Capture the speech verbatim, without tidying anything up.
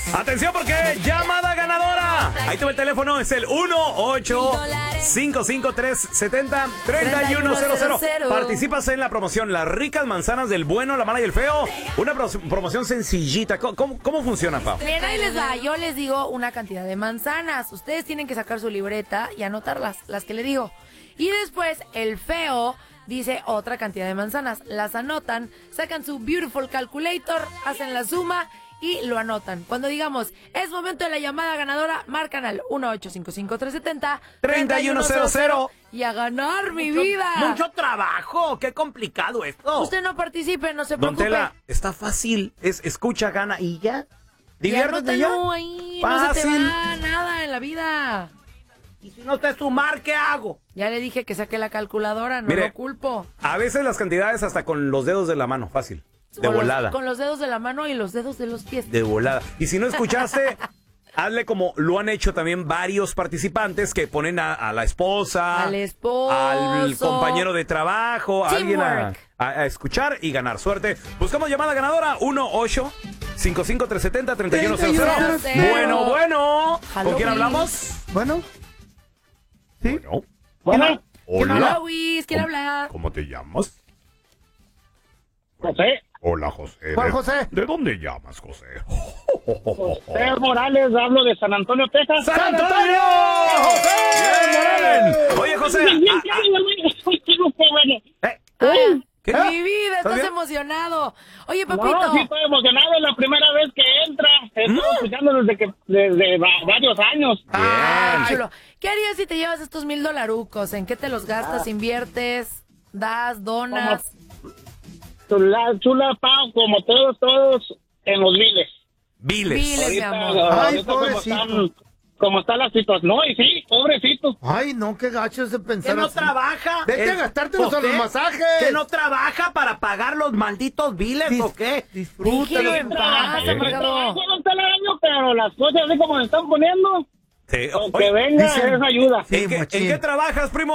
Atención porque llamada ganadora. Ahí te va el teléfono, es el uno ocho cinco cinco tres siete cero tres uno cero cero. Participas en la promoción Las ricas manzanas del bueno, la mala y el feo. Una pro- promoción sencillita. ¿Cómo, cómo, cómo funciona, Pau? Bien, ahí les va. Yo les digo una cantidad de manzanas. Ustedes tienen que sacar su libreta y anotarlas, las que le digo. Y después el feo dice otra cantidad de manzanas. Las anotan, sacan su Beautiful Calculator, hacen la suma y lo anotan. Cuando digamos, es momento de la llamada ganadora, marcan al uno ocho cinco cinco tres siete cero tres uno cero cero y a ganar mi mucho, vida. Mucho trabajo, qué complicado esto. Usted no participe, no se Don preocupe. Tela, está fácil. Es escucha, gana y ya. Y Diviértete ya. anótalo ahí, no se te Fácil. va nada en la vida. Y si no te sumar, ¿qué hago? Ya le dije que saque la calculadora, no Mire, lo culpo. A veces las cantidades hasta con los dedos de la mano, fácil. De con volada. Los, con los dedos de la mano y los dedos de los pies. De volada. Y si no escuchaste, hazle como lo han hecho también varios participantes que ponen a, a la esposa, Al esposo. al compañero de trabajo, a alguien a, Teamwork. a- a escuchar y ganar. Suerte. Buscamos llamada ganadora uno ocho cinco cinco tres siete cero tres uno cero cero. cero. Bueno, bueno. ¿Con Halloween. quién hablamos? Bueno. ¿Sí? Bueno. Bueno, Hola. Hola, Luis, ¿quién habla? ¿Cómo te llamas? José, Hola, José. ¿Cuál ¿De- José? ¿De dónde llamas, José? José Morales, hablo de San Antonio, Texas. ¡San Antonio! ¡Bien! Oye, José. Bien, ah, qué bueno, qué bueno. ah, eh, Ay, ¿Qué? Mi vida, ¿Estás estás bien? emocionado. Oye, papito. No, sí estoy emocionado, es la primera vez que entra. Estoy escuchando desde que desde va- varios años. Ay, chulo. ¿Qué harías si te llevas estos mil dolarucos? ¿En qué te los gastas? ¿Inviertes? ¿Das? ¿Donas? Chula, chula, Pau, como todos, todos en los viles. Viles. Viles, mi Ahorita, amor. Ay, ahorita como pobrecito. están, como está la situación. No, y sí, pobrecito. Ay, no, qué gacho es de Que pensar no así. trabaja. Vete a El- gastártelos a los José, masajes. Que no trabaja para pagar los malditos biles, Dis- ¿o qué? Disfrútalo. Déjelo en paz, Yo amargado. trabajo en un telaraño, pero las cosas así como se están poniendo, Sí. aunque Oye, venga, dicen- es ayuda. ¿en, qué, machín. ¿En qué trabajas, primo?